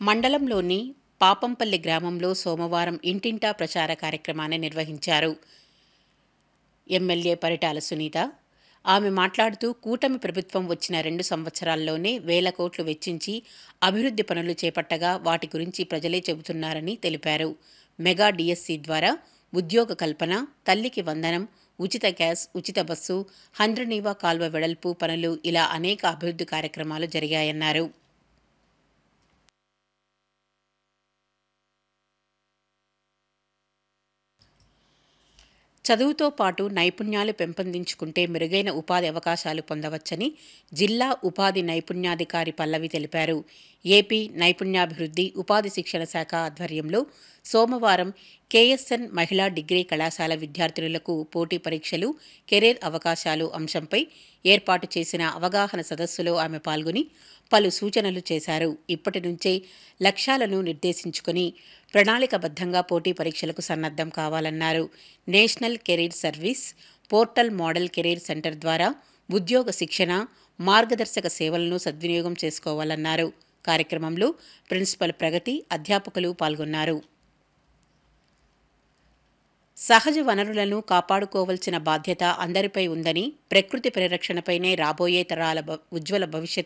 మండలంలోని పాపంపల్లి గ్రామంలో సోమవారం ఇంటింటా ప్రచార కార్యక్రమాన్ని నిర్వహించారు ఎమ్మెల్యే పరిటాల సునీత. ఆమె మాట్లాడుతూ కూటమి ప్రభుత్వం వచ్చిన 2 సంవత్సరాల్లోనే వేల కోట్లు వెచ్చించి అభివృద్ధి పనులు చేపట్టగా వాటి గురించి ప్రజలే చెబుతున్నారని తెలిపారు. మెగా డిఎస్సి ద్వారా ఉద్యోగ కల్పన, తల్లికి వందనం, ఉచిత గ్యాస్, ఉచిత బస్సు, హంద్రనీవా కాల్వ వెడల్పు పనులు ఇలా అనేక అభివృద్ధి కార్యక్రమాలు జరిగాయన్నారు. చదువుతో పాటు నైపుణ్యాలు పెంపొందించుకుంటే మెరుగైన ఉపాధి అవకాశాలు పొందవచ్చని జిల్లా ఉపాధి నైపుణ్యాధికారి పల్లవి తెలిపారు. ఏపీ నైపుణ్యాభివృద్ధి, ఉపాధి శిక్షణ శాఖ ఆధ్వర్యంలో సోమవారం కేఎస్ఎన్ మహిళా డిగ్రీ కళాశాల విద్యార్థినులకు పోటీ పరీక్షలు, కెరీర్ అవకాశాలు అంశంపై ఏర్పాటు చేసిన అవగాహన సదస్సులో ఆమె పాల్గొని పలు సూచనలు చేశారు. ఇప్పటి నుంచే లక్ష్యాలను నిర్దేశించుకుని ప్రణాళికబద్ధంగా పోటీ పరీక్షలకు సన్నద్ధం కావాలన్నారు. National career service portal model career centre ద్వారా ఉద్యోగ శిక్షణ, మార్గదర్శక సేవలను సద్వినియోగం చేసుకోవాలన్నారు. కార్యక్రమంలో ప్రిన్సిపల్ ప్రగతి, అధ్యాపకులు పాల్గొన్నారు. సహజ వనరులను కాపాడుకోవాల్సిన బాధ్యత అందరిపై ఉందని, ప్రకృతి పరిరక్షణపైనే రాబోయే తరాల ఉజ్వల భవిష్యత్తు